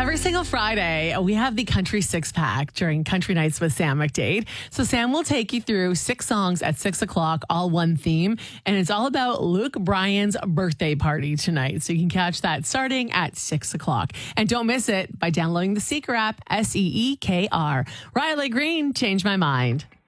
Every single Friday, we have the Country Six Pack during Country Nights with Sam McDade. So Sam will take you through 6 songs at 6 o'clock, all one theme. And it's all about Luke Bryan's birthday party tonight. So you can catch that starting at 6 o'clock. And don't miss it by downloading the Seeker app, Seekr. Riley Green, Change My Mind.